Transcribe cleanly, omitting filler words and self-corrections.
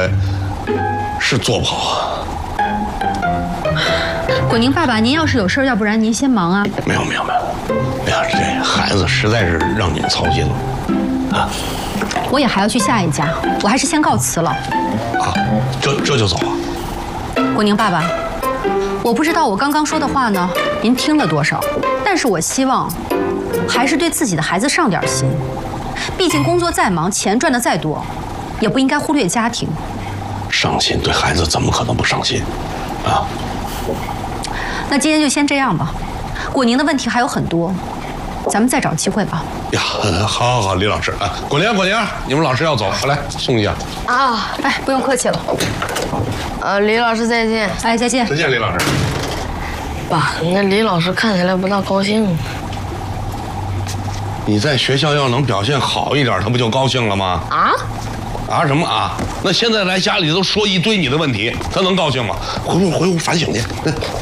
是做不好啊。 果宁爸爸，您要是有事，要不然您先忙啊。 没有。哎呀，这孩子实在是让您操心了啊！ 我也还要去下一家，我还是先告辞了。 啊，这就走啊？ 果宁爸爸，我不知道我刚刚说的话呢，您听了多少？但是我希望，还是对自己的孩子上点心。毕竟工作再忙，钱赚的再多，也不应该忽略家庭。 上心对孩子怎么可能不上心啊？ 那今天就先这样吧。果宁的问题还有很多，咱们再找机会吧。 呀，好，李老师啊，果宁，你们老师要走，来送一下。 啊，哎，不用客气了。 李老师再见。 哎，再见。 再见，李老师。 爸，那李老师看起来不大高兴。 你在学校要能表现好一点，他不就高兴了吗？啊什么啊？那现在来家里都说一堆你的问题，他能高兴吗？回屋反省去。